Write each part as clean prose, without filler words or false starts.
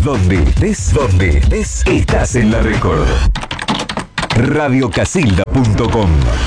Donde estés, estás en la Record. Radiocasilda.com.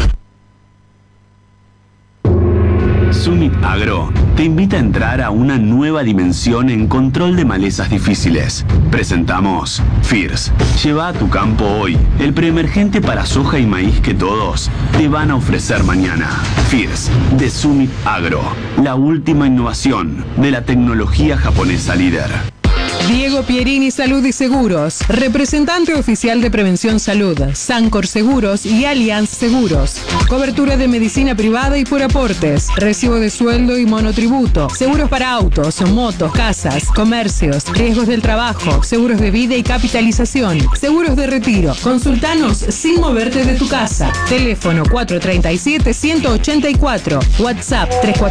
Summit Agro te invita a entrar a una nueva dimensión en control de malezas difíciles. Presentamos Fierce. Lleva a tu campo hoy el preemergente para soja y maíz que todos te van a ofrecer mañana. Fierce de Summit Agro, la última innovación de la tecnología japonesa líder. Diego Pierini Salud y Seguros, representante oficial de Prevención Salud, Sancor Seguros y Allianz Seguros. Cobertura de medicina privada y por aportes, recibo de sueldo y monotributo, seguros para autos, motos, casas, comercios, riesgos del trabajo, seguros de vida y capitalización, seguros de retiro. Consultanos sin moverte de tu casa. Teléfono 437-184, WhatsApp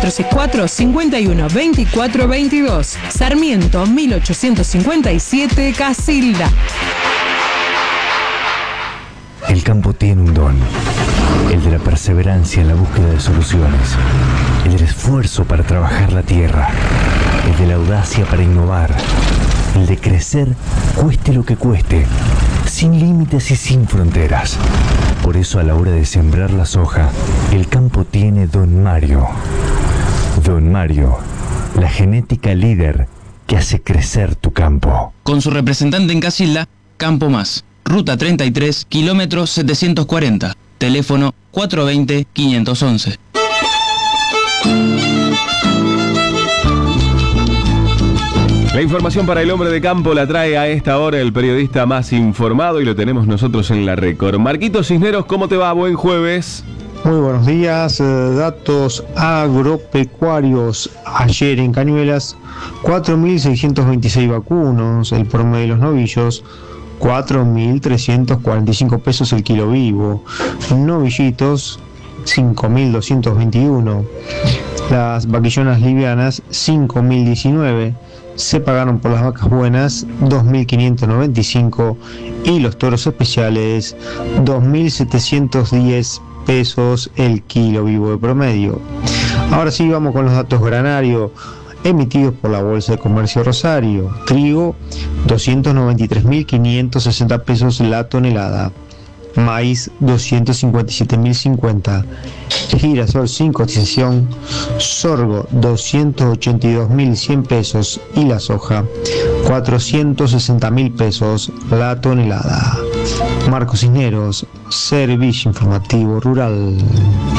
3464-512422, Sarmiento 1857, Casilda. El campo tiene un don, el de la perseverancia en la búsqueda de soluciones, el del esfuerzo para trabajar la tierra, el de la audacia para innovar, el de crecer cueste lo que cueste, sin límites y sin fronteras. Por eso a la hora de sembrar la soja, el campo tiene Don Mario. Don Mario, la genética líder que hace crecer tu campo. Con su representante en Casilda, Campo Más. Ruta 33, kilómetro 740. Teléfono 420-511. La información para el hombre de campo la trae a esta hora el periodista más informado y lo tenemos nosotros en la Record. Marquitos Cisneros, ¿cómo te va? Buen jueves. Muy buenos días. Datos agropecuarios. Ayer en Cañuelas, 4.626 vacunos, el promedio de los novillos, 4.345 pesos el kilo vivo. Novillitos, 5.221. Las vaquillonas livianas, 5.019. Se pagaron por las vacas buenas, 2.595. Y los toros especiales, 2.710 pesos el kilo vivo de promedio. Ahora sí, vamos con los datos granario emitidos por la Bolsa de Comercio Rosario. Trigo, 293.560 pesos la tonelada. Maíz, 257.050. Girasol sin cotización. Sorgo, 282.100 pesos. Y la soja, 460.000 pesos la tonelada. Marcos Cisneros, Servicio Informativo Rural.